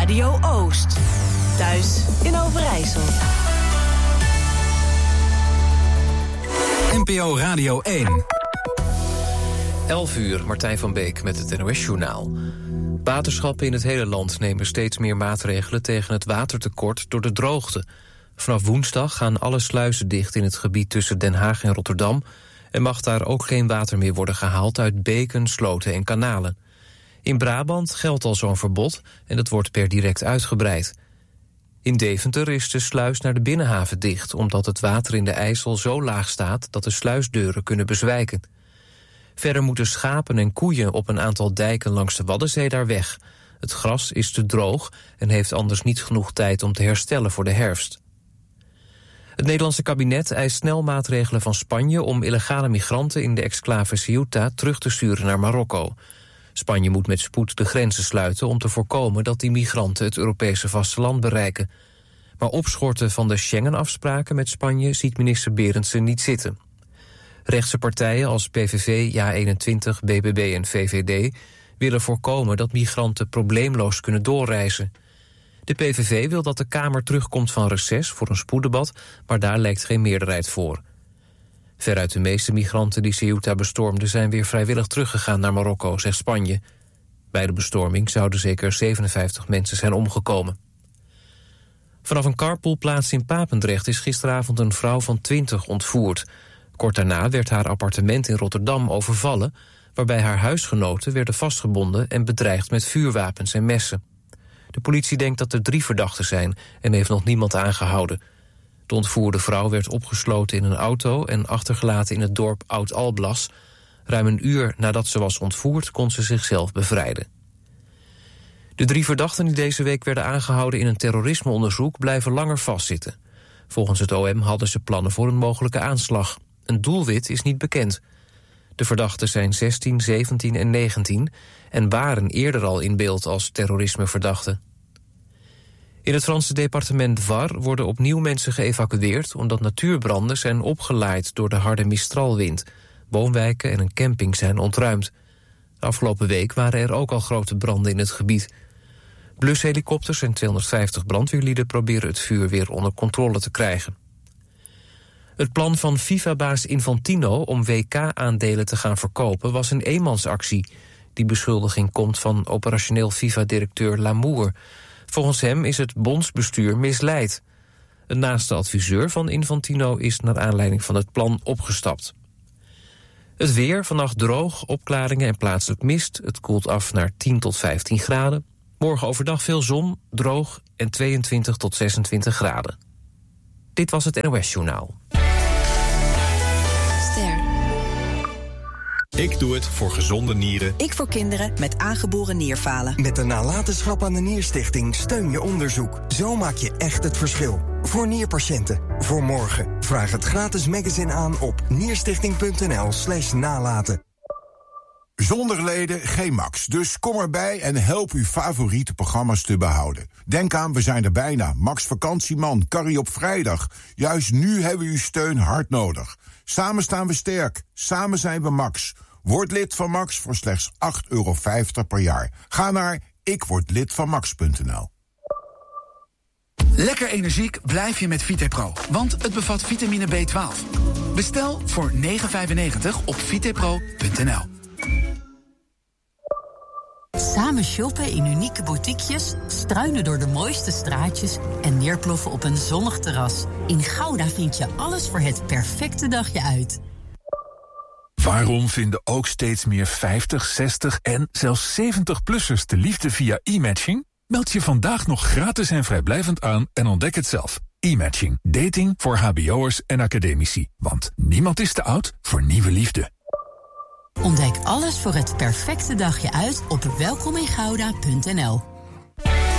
Radio Oost. Thuis in Overijssel. NPO Radio 1. 11 uur, Martijn van Beek met het NOS-journaal. Waterschappen in het hele land nemen steeds meer maatregelen tegen het watertekort door de droogte. Vanaf woensdag gaan alle sluizen dicht in het gebied tussen Den Haag en Rotterdam en mag daar ook geen water meer worden gehaald uit beken, sloten en kanalen. In Brabant geldt al zo'n verbod en dat wordt per direct uitgebreid. In Deventer is de sluis naar de Binnenhaven dicht, omdat het water in de IJssel zo laag staat dat de sluisdeuren kunnen bezwijken. Verder moeten schapen en koeien op een aantal dijken langs de Waddenzee daar weg. Het gras is te droog en heeft anders niet genoeg tijd om te herstellen voor de herfst. Het Nederlandse kabinet eist snel maatregelen van Spanje om illegale migranten in de exclave Ceuta terug te sturen naar Marokko. Spanje moet met spoed de grenzen sluiten om te voorkomen dat die migranten het Europese vasteland bereiken. Maar opschorten van de Schengen-afspraken met Spanje ziet minister Berendsen niet zitten. Rechtse partijen als PVV, JA21, BBB en VVD willen voorkomen dat migranten probleemloos kunnen doorreizen. De PVV wil dat de Kamer terugkomt van reces voor een spoeddebat, maar daar lijkt geen meerderheid voor. Veruit de meeste migranten die Ceuta bestormden zijn weer vrijwillig teruggegaan naar Marokko, zegt Spanje. Bij de bestorming zouden zeker 57 mensen zijn omgekomen. Vanaf een carpoolplaats in Papendrecht is gisteravond een vrouw van 20 ontvoerd. Kort daarna werd haar appartement in Rotterdam overvallen, waarbij haar huisgenoten werden vastgebonden en bedreigd met vuurwapens en messen. De politie denkt dat er 3 verdachten zijn en heeft nog niemand aangehouden. De ontvoerde vrouw werd opgesloten in een auto en achtergelaten in het dorp Oud-Alblas. Ruim een uur nadat ze was ontvoerd kon ze zichzelf bevrijden. De 3 verdachten die deze week werden aangehouden in een terrorismeonderzoek blijven langer vastzitten. Volgens het OM hadden ze plannen voor een mogelijke aanslag. Een doelwit is niet bekend. De verdachten zijn 16, 17 en 19 en waren eerder al in beeld als terrorismeverdachten. In het Franse departement Var worden opnieuw mensen geëvacueerd omdat natuurbranden zijn opgelaaid door de harde Mistralwind. Woonwijken en een camping zijn ontruimd. De afgelopen week waren er ook al grote branden in het gebied. Blushelikopters en 250 brandweerlieden proberen het vuur weer onder controle te krijgen. Het plan van FIFA-baas Infantino om WK-aandelen te gaan verkopen was een eenmansactie. Die beschuldiging komt van operationeel FIFA-directeur Lamour. Volgens hem is het bondsbestuur misleid. Een naaste adviseur van Infantino is naar aanleiding van het plan opgestapt. Het weer, vannacht droog, opklaringen en plaatselijk mist. Het koelt af naar 10 tot 15 graden. Morgen overdag veel zon, droog en 22 tot 26 graden. Dit was het NOS-journaal. Ik doe het voor gezonde nieren. Ik voor kinderen met aangeboren nierfalen. Met de nalatenschap aan de Nierstichting steun je onderzoek. Zo maak je echt het verschil. Voor nierpatiënten. Voor morgen. Vraag het gratis magazine aan op nierstichting.nl/nalaten. Zonder leden geen Max. Dus kom erbij en help uw favoriete programma's te behouden. Denk aan, we zijn er bijna. Max Vakantieman, Carrie op vrijdag. Juist nu hebben we uw steun hard nodig. Samen staan we sterk. Samen zijn we Max. Word lid van Max voor slechts €8,50 per jaar. Ga naar ikwordlidvanmax.nl. Lekker energiek blijf je met VitePro, want het bevat vitamine B12. Bestel voor €9,95 op vitepro.nl. Samen shoppen in unieke boutiquejes, struinen door de mooiste straatjes en neerploffen op een zonnig terras. In Gouda vind je alles voor het perfecte dagje uit. Waarom vinden ook steeds meer 50, 60 en zelfs 70-plussers de liefde via e-matching? Meld je vandaag nog gratis en vrijblijvend aan en ontdek het zelf. E-matching. Dating voor hbo'ers en academici. Want niemand is te oud voor nieuwe liefde. Ontdek alles voor het perfecte dagje uit op welkomingouda.nl.